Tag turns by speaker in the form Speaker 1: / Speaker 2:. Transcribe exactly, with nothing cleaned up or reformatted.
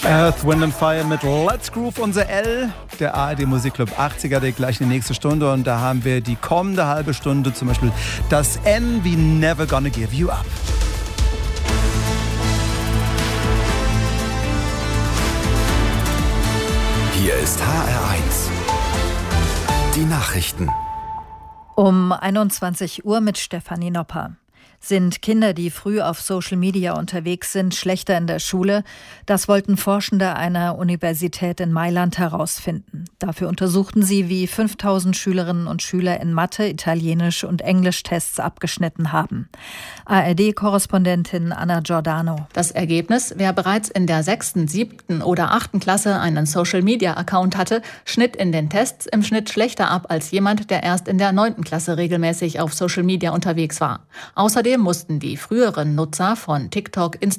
Speaker 1: Earth, Wind and Fire mit Let's Groove, unser L, der A R D Musikclub achtziger, der gleich in die nächste Stunde. Und da haben wir die kommende halbe Stunde zum Beispiel das N wie Never Gonna Give You Up.
Speaker 2: Hier ist H R eins. Die Nachrichten.
Speaker 3: Um einundzwanzig Uhr mit Stefanie Nopper. Sind Kinder, die früh auf Social Media unterwegs sind, schlechter in der Schule? Das wollten Forschende einer Universität in Mailand herausfinden. Dafür untersuchten sie, wie fünftausend Schülerinnen und Schüler in Mathe, Italienisch und Englisch-Tests abgeschnitten haben. A R D-Korrespondentin Anna Giordano.
Speaker 4: Das Ergebnis: Wer bereits in der sechsten, siebten oder achten Klasse einen Social-Media-Account hatte, schnitt in den Tests im Schnitt schlechter ab als jemand, der erst in der neunten Klasse regelmäßig auf Social Media unterwegs war. Außerdem mussten die früheren Nutzer von TikTok, Instagram